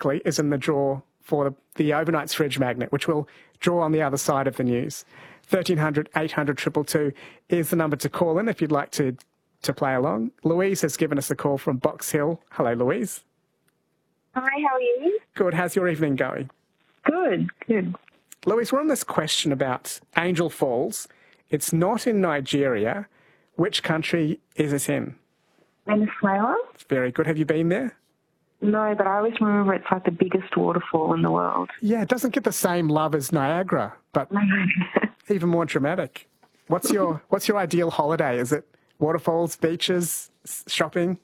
ironically, is in the draw for the Overnight's fridge magnet, which we'll draw on the other side of the news. 1300 800 222 is the number to call in if you'd like to play along. Louise has given us a call from Box Hill. Hello, Louise. Hi, how are you? Good. How's your evening going? Good, good. Louise, we're on this question about Angel Falls. It's not in Nigeria. Which country is it in? Venezuela? Very good. Have you been there? No, but I always remember it's like the biggest waterfall in the world. Yeah, it doesn't get the same love as Niagara, but even more dramatic. What's your ideal holiday? Is it waterfalls, beaches, shopping?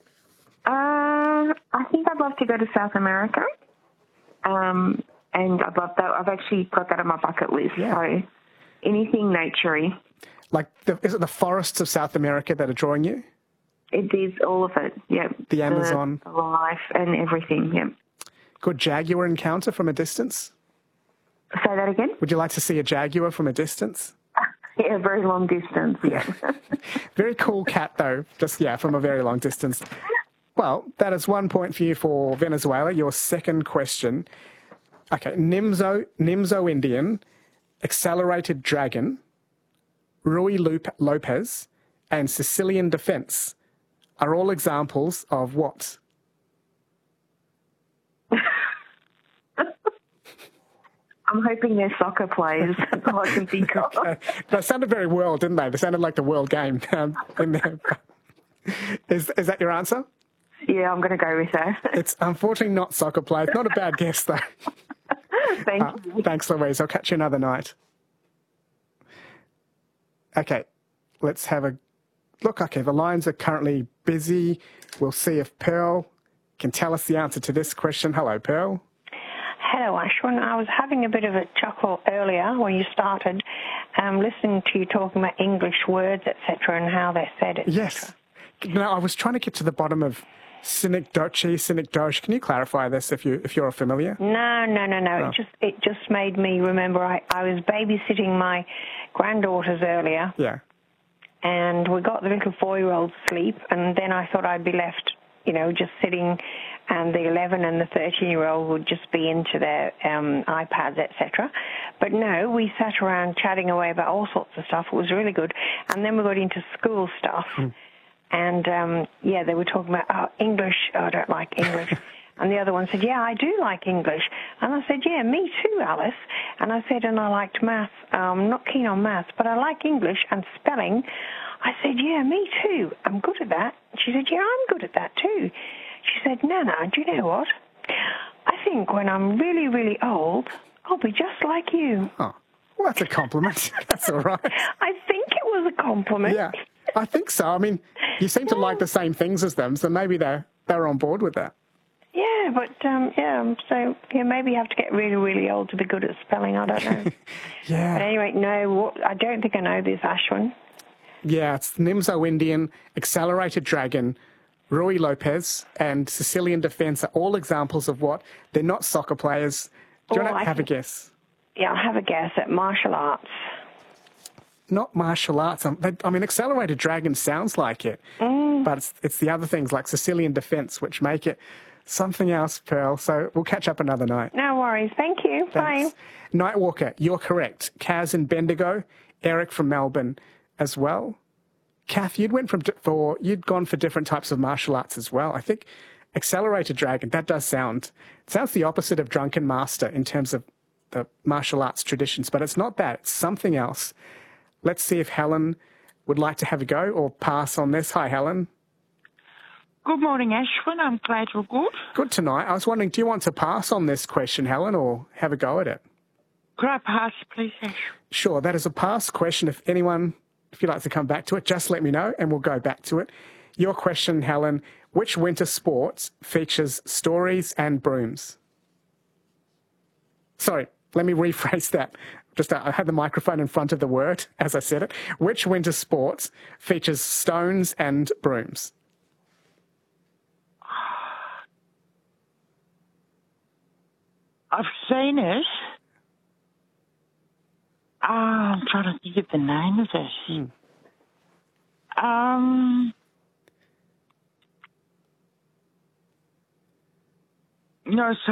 I think I'd love to go to South America. And I'd love that. I've actually got that on my bucket list. Yeah. So anything naturey. Like, is it the forests of South America that are drawing you? It is all of it, yeah. The Amazon. The life and everything, yeah. Good jaguar encounter from a distance? Say that again? Would you like to see a jaguar from a distance? Yeah, very long distance, yeah. Very cool cat, though, just, from a very long distance. Well, that is 1 point for you for Venezuela. Your second question. Okay, Nimzo Indian, Accelerated Dragon, Rui Lopez, and Sicilian Defence are all examples of what? I'm hoping they're soccer players. That's all I can think of. Okay. They sounded very world, didn't they? They sounded like the world game in there. Is that your answer? Yeah, I'm going to go with that. It's unfortunately not soccer players. Not a bad guess, though. Thank you. Thanks, Louise. I'll catch you another night. Okay, let's have a look. Okay, the lines are currently busy. We'll see if Pearl can tell us the answer to this question. Hello, Pearl. Hello, Ashwin. I was having a bit of a chuckle earlier when you started listening to you talking about English words, etc., and how they're said, etc. Yes. Now, I was trying to get to the bottom of synecdoche, synecdoche. Can you clarify this if you're familiar? No. Oh. It just made me remember I was babysitting my granddaughters earlier. Yeah. And we got the little 4-year-old asleep, and then I thought I'd be left, just sitting, and the 11 and the 13-year-old would just be into their iPads, etc. But no, we sat around chatting away about all sorts of stuff. It was really good. And then we got into school stuff. And, they were talking about, English, I don't like English. And the other one said, yeah, I do like English. And I said, yeah, me too, Alice. And I said, and I liked maths. I'm not keen on maths, but I like English and spelling. I said, yeah, me too. I'm good at that. She said, yeah, I'm good at that too. She said, Nana, do you know what? I think when I'm really, really old, I'll be just like you. Oh, well, that's a compliment. That's all right. I think it was a compliment. Yeah, I think so. I mean, you seem to like the same things as them, so maybe they're on board with that. Yeah, but, so maybe you have to get really, really old to be good at spelling. I don't know. Yeah. But anyway, no, I don't think I know this, Ashwin. Yeah, it's Nimzo Indian, Accelerated Dragon, Rui Lopez, and Sicilian Defence are all examples of what? They're not soccer players. Do you want to have a guess? Yeah, I'll have a guess at martial arts. Not martial arts. I mean, Accelerated Dragon sounds like it, but it's the other things like Sicilian Defence which make it something else, Pearl. So we'll catch up another night. No worries. Thank you. Thanks. Bye. Nightwalker, you're correct. Kaz and Bendigo, Eric from Melbourne as well. Kath, you'd gone for different types of martial arts as well. I think Accelerated Dragon, that does sounds the opposite of Drunken Master in terms of the martial arts traditions, but it's not that. It's something else. Let's see if Helen would like to have a go or pass on this. Hi, Helen. Good morning, Ashwin. I'm glad you're good. Good tonight. I was wondering, do you want to pass on this question, Helen, or have a go at it? Could I pass, please, Ash? Sure, that is a pass question. If you'd like to come back to it, just let me know and we'll go back to it. Your question, Helen, which winter sports features stories and brooms? Sorry, let me rephrase that. I had the microphone in front of the word as I said it. Which winter sports features stones and brooms? I've seen it. I'm trying to think of the name of it. No,